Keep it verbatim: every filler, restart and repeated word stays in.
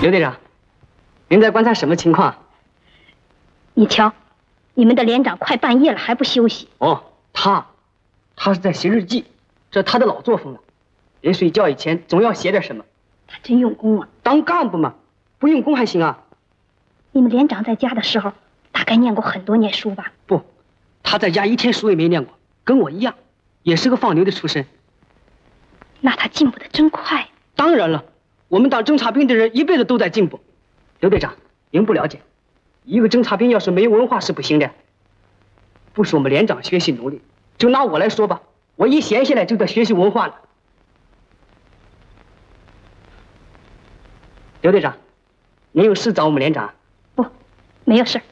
刘队长，您在观察什么情况？ 你瞧，你们的连长快半夜了还不休息。 哦，他，他是在写日记，这是他的老作风了。临睡觉以前总要写点什么。 他真用功啊！ 当干部嘛，不用功还行啊。 你们连长在家的时候，大概念过很多年书吧？ 不，他在家一天书也没念过，跟我一样，也是个放牛的出身。 那他进步的真快。 当然了，我们当侦察兵的人一辈子都在进步。刘队长，您不了解，一个侦察兵要是没有文化是不行的。不是我们连长学习努力，就拿我来说吧，我一闲下来就在学习文化了。刘队长，您有事找我们连长？ 不，没有事。